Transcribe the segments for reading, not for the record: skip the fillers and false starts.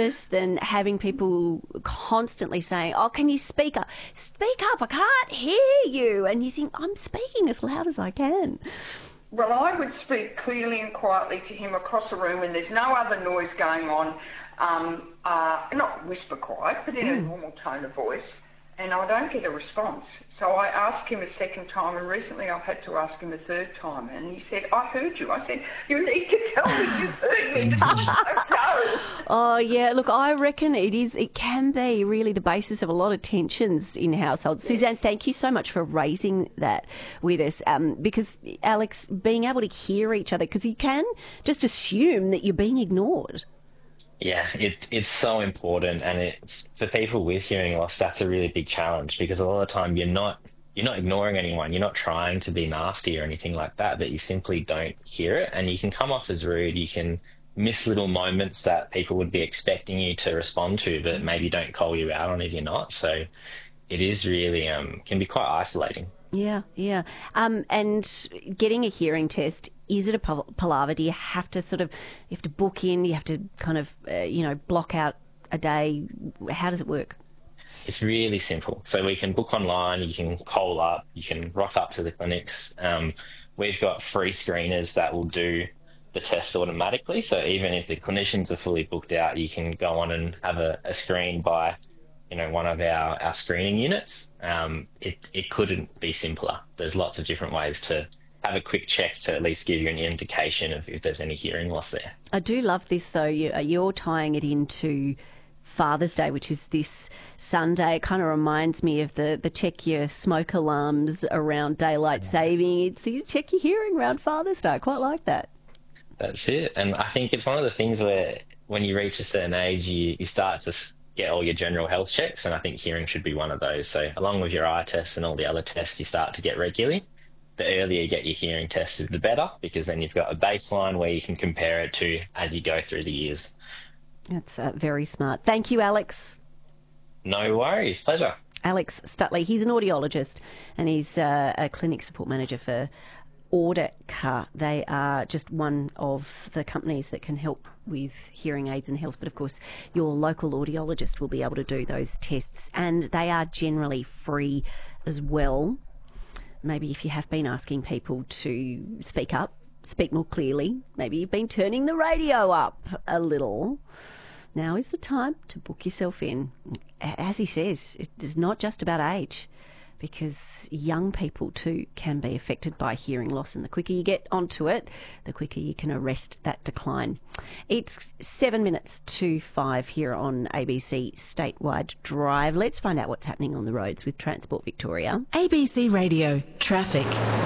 worse than having people constantly saying, oh, can you speak up? Speak up, I can't hear you. And you think, I'm speaking as loud as I can. Well, I would speak clearly and quietly to him across the room when there's no other noise going on, not whisper quiet, but in a normal tone of voice, and I don't get a response. So I asked him a second time, and recently I've had to ask him a third time, and he said, I heard you. I said, you need to tell me you heard me. Oh, yeah, look, I reckon it can be really the basis of a lot of tensions in households. Yes. Suzanne, thank you so much for raising that with us, because, Alex, being able to hear each other, because you can just assume that you're being ignored. Yeah, it's so important, and for people with hearing loss, that's a really big challenge, because a lot of the time you're not ignoring anyone, you're not trying to be nasty or anything like that, but you simply don't hear it, and you can come off as rude. You can miss little moments that people would be expecting you to respond to, but maybe don't call you out on if you're not. So it is really can be quite isolating. Yeah. And getting a hearing test, is it a palaver? Do you have to book in? You have to kind of, block out a day? How does it work? It's really simple. So we can book online, you can call up, you can rock up to the clinics. We've got free screeners that will do the test automatically. So even if the clinicians are fully booked out, you can go on and have a screen by one of our screening units. It couldn't be simpler. There's lots of different ways to have a quick check to at least give you an indication of if there's any hearing loss there. I do love this, though. You're tying it into Father's Day, which is this Sunday. It kind of reminds me of the check your smoke alarms around daylight saving. It's you check your hearing around Father's Day. I quite like that. That's it. And I think it's one of the things where when you reach a certain age, you start to get all your general health checks, and I think hearing should be one of those. So along with your eye tests and all the other tests you start to get regularly, the earlier you get your hearing tested, the better, because then you've got a baseline where you can compare it to as you go through the years. That's very smart. Thank you, Alex. No worries. Pleasure. Alex Stutley, he's an audiologist, and he's a clinic support manager for Audica. They are just one of the companies that can help with hearing aids and health, but of course your local audiologist will be able to do those tests, and they are generally free as well. Maybe if you have been asking people to speak up, speak more clearly, maybe you've been turning the radio up a little, now is the time to book yourself in. As he says, it is not just about age, because young people too can be affected by hearing loss, and the quicker you get onto it, the quicker you can arrest that decline. It's 7 minutes to 5 here on ABC Statewide Drive. Let's find out what's happening on the roads with Transport Victoria. ABC Radio Traffic.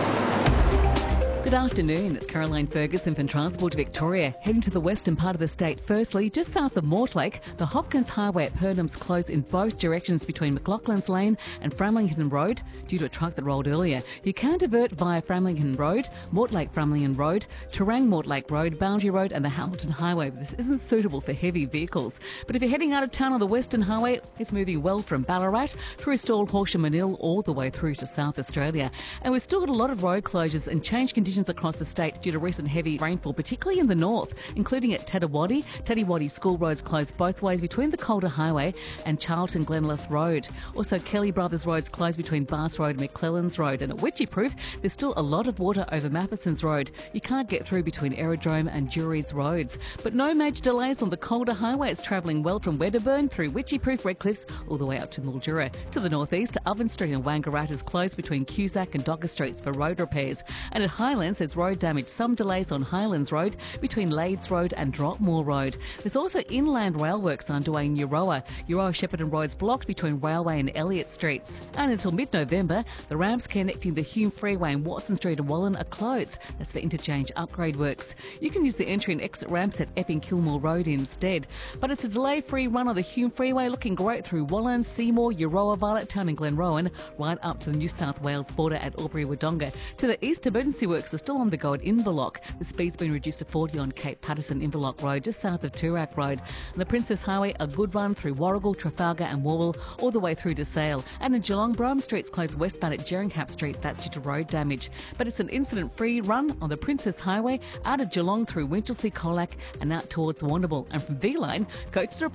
Good afternoon, it's Caroline Ferguson from Transport Victoria, heading to the western part of the state. Firstly, just south of Mortlake, the Hopkins Highway at Purnham's closed in both directions between McLaughlin's Lane and Framlingham Road due to a truck that rolled earlier. You can divert via Framlingham Road, Mortlake Framlingham Road, Terang Mortlake Road, Boundary Road and the Hamilton Highway, but this isn't suitable for heavy vehicles. But if you're heading out of town on the Western Highway, it's moving well from Ballarat through Stawell, Horsham and Manil all the way through to South Australia. And we've still got a lot of road closures and change conditions across the state due to recent heavy rainfall, particularly in the north, including at Teddiwaddy. Teddiwaddy school roads closed both ways between the Calder Highway and Charlton Glenelith Road. Also, Kelly Brothers roads closed between Bass Road and McClellan's Road. And at Witchyproof, there's still a lot of water over Matheson's Road. You can't get through between Aerodrome and Jury's roads. But no major delays on the Calder Highway. It's travelling well from Wedderburn through Witchyproof, Redcliffs, all the way up to Mildura. To the northeast, Oven Street and Wangaratta is closed between Cusack and Docker Streets for road repairs. And at Highlands, it's road damage. Some delays on Highlands Road between Lades Road and Dropmore Road. There's also inland rail works underway in Euroa. Shepparton Road's blocked between Railway and Elliott Streets. And until mid-November, the ramps connecting the Hume Freeway and Watson Street and Wallen are closed. That's for interchange upgrade works. You can use the entry and exit ramps at Epping Kilmore Road instead. But it's a delay-free run on the Hume Freeway, looking great through Wallen, Seymour, Euroa, Violettown and Glenrowan, right up to the New South Wales border at Albury-Wodonga. To the east, emergency works are still on the go at Inverloch. The speed's been reduced to 40 on Cape Patterson Inverloch Road, just south of Toorak Road. And the Princess Highway, a good run through Warrigal, Trafalgar and Warwell, all the way through to Sale. And in Geelong, Brougham Street's closed westbound at Jerringcap Street. That's due to road damage. But it's an incident-free run on the Princess Highway out of Geelong through Winchelsea, Colac and out towards Warrnambool. And from V-Line, go to the